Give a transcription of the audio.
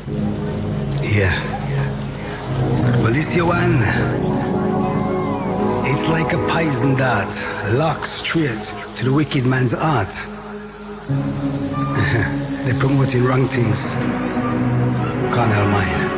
Yeah. Well, this your one. It's like a poison dart, locked straight to the wicked man's heart. They're promoting wrong things. Carnal mind.